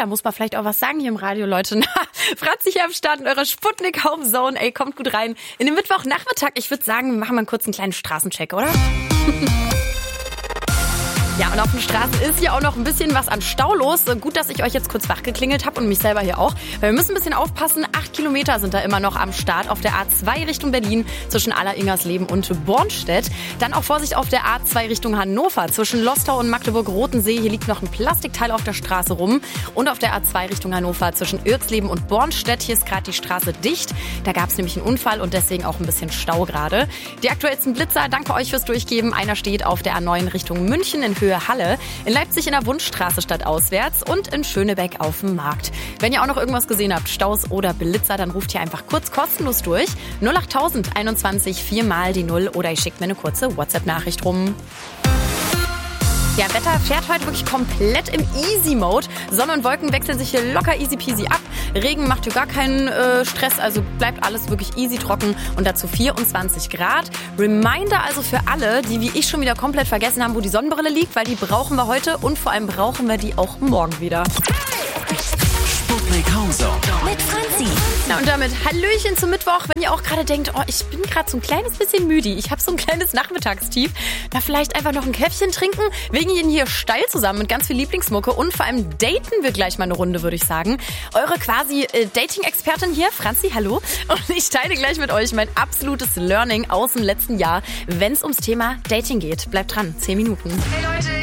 da muss man vielleicht auch was sagen hier im Radio, Leute. Na, Franzi hier am Start in eurer Sputnik Home Zone. Ey, kommt gut rein. In den Mittwochnachmittag, ich würde sagen, wir machen mal kurz einen kleinen Straßencheck, oder? Ja, und auf den Straßen ist hier auch noch ein bisschen was an Stau los. Gut, dass ich euch jetzt kurz wachgeklingelt habe und mich selber hier auch. Weil wir müssen ein bisschen aufpassen. 8 Kilometer sind da immer noch am Start auf der A2 Richtung Berlin zwischen Aller-Ingersleben und Bornstedt. Dann auch Vorsicht auf der A2 Richtung Hannover zwischen Lostau und Magdeburg-Rotensee. Hier liegt noch ein Plastikteil auf der Straße rum. Und auf der A2 Richtung Hannover zwischen Irxleben und Bornstedt. Hier ist gerade die Straße dicht. Da gab es nämlich einen Unfall und deswegen auch ein bisschen Stau gerade. Die aktuellsten Blitzer, danke euch fürs Durchgeben. Einer steht auf der A9 Richtung München in Höhe Halle, in Leipzig in der Wunschstraße stadtauswärts und in Schönebeck auf dem Markt. Wenn ihr auch noch irgendwas gesehen habt, Staus oder Blitzer, dann ruft ihr einfach kurz kostenlos durch. 08000 21 4 mal die 0 oder ihr schickt mir eine kurze WhatsApp-Nachricht rum. Ja, Wetter fährt heute wirklich komplett im Easy-Mode. Sonne und Wolken wechseln sich hier locker easy peasy ab. Regen macht hier gar keinen Stress, also bleibt alles wirklich easy trocken und dazu 24 Grad. Reminder also für alle, die wie ich schon wieder komplett vergessen haben, wo die Sonnenbrille liegt, weil die brauchen wir heute und vor allem brauchen wir die auch morgen wieder. Sputnik Home Zone mit Franzi. Na und damit Hallöchen zum Mittwoch. Wenn ihr auch gerade denkt, oh, ich bin gerade so ein kleines bisschen müde, ich habe so ein kleines Nachmittagstief, na vielleicht einfach noch ein Käffchen trinken. Wir gehen hier steil zusammen mit ganz viel Lieblingsmucke und vor allem daten wir gleich mal eine Runde, würde ich sagen. Eure quasi Dating-Expertin hier, Franzi, hallo. Und ich teile gleich mit euch mein absolutes Learning aus dem letzten Jahr, wenn es ums Thema Dating geht. Bleibt dran, 10 Minuten. Hey Leute,